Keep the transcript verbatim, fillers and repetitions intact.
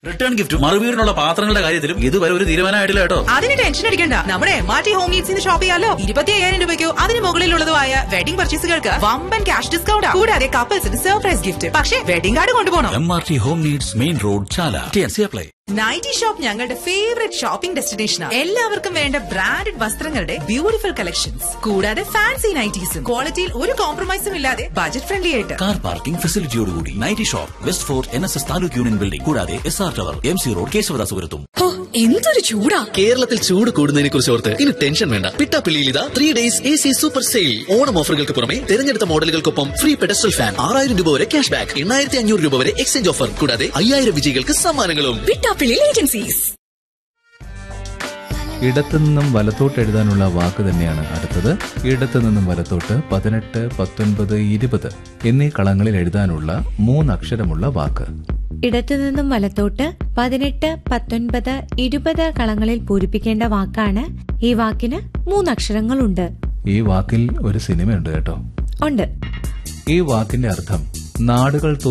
Return ഗിഫ്റ്റും മറുവീടിനുള്ള പാത്രങ്ങളുടെ കാര്യത്തിലും ഇതുവരെ ഒരു തീരുമാനമായിട്ടില്ല കേട്ടോ. അതിന് ടെൻഷൻ അടിക്കണ്ട. നമ്മുടെ മാറ്റി ഹോം നീഡ്സിന് ഷോപ്പ് ചെയ്യാലോ. ഇരുപത്തി അയ്യായിരം രൂപയ്ക്കോ അതിന് മുകളിലുള്ളതുമായ വെഡിംഗ് പർച്ചേസുകൾക്ക് വമ്പൻ ക്യാഷ് ഡിസ്കൗണ്ട്. കൂടാതെ കപ്പിൾസിന് സർപ്രൈസ് ഗിഫ്റ്റ്. പക്ഷേ വെഡിംഗ് കാർഡ് കൊണ്ടുപോകണം. M R T home needs, main road, ചാല. T N C apply. Nightie shop ഞങ്ങളുടെ ഫേവറേറ്റ് ഷോപ്പിംഗ് ഡെസ്റ്റിനേഷനാണ്. എല്ലാവർക്കും വേണ്ട ബ്രാൻഡഡ് വസ്ത്രങ്ങളുടെ ബ്യൂട്ടിഫുൾ കളക്ഷൻസ്, കൂടാതെ ഫാൻസി നൈറ്റീസും ക്വാളിറ്റിയിൽ ഒരു കോംപ്രമൈസും ഇല്ലാതെ ബജറ്റ് ഫ്രണ്ട്ലി ആയിട്ട്. Car parking ഫെസിലിറ്റിയോടുകൂടി nightie shop, west fort N S S taluk union building, കൂടാതെ S R tower, M C road, കേശവദാസപുരത്തും. എന്തൊരു ചൂടാ! കേരളത്തിൽ ചൂട് കൂടുന്നതിനെ കുറിച്ച് ഓർത്ത് ഇനി ടെൻഷൻ വേണ്ട. പിട്ടാപ്പിള്ളിയിൽ ഇതാ three days A C super sale. Onam ഓഫറുകൾക്ക് പുറമെ തെരഞ്ഞെടുത്ത മോഡലുകൾക്കൊപ്പം ഫ്രീ പെഡസ്റ്റൽ ഫാൻ, ആറായിരം രൂപ വരെ ക്യാഷ് ബാക്ക്, എണ്ണായിരത്തി അഞ്ഞൂറ് രൂപ വരെ എക്സ്ചേഞ്ച് ഓഫർ, കൂടാതെ അയ്യായിരം വിജയികൾക്ക് സമ്മാനങ്ങളും. പിട്ടാപ്പിള്ളി ഏജൻസീസ്. ഇടത്തുനിന്നും വലത്തോട്ട് എഴുതാനുള്ള വാക്ക് തന്നെയാണ് അടുത്തത്. ഇടത്തുനിന്നും വലത്തോട്ട് പതിനെട്ട്, പത്തൊൻപത്, ഇരുപത് എന്നീ കളങ്ങളിൽ എഴുതാനുള്ള മൂന്നക്ഷരമുള്ള വാക്ക്. ഇടത്തുനിന്നും വലത്തോട്ട് പതിനെട്ട്, പത്തൊൻപത്, ഇരുപത് കളങ്ങളിൽ പൂരിപ്പിക്കേണ്ട വാക്കാണ്. ഈ വാക്കിന് മൂന്നക്ഷരങ്ങളുണ്ട്. ഈ വാക്കിൽ ഒരു സിനിമയുണ്ട് കേട്ടോ. ഉണ്ട്. ഈ വാക്കിന്റെ അർത്ഥം നാടുകൾ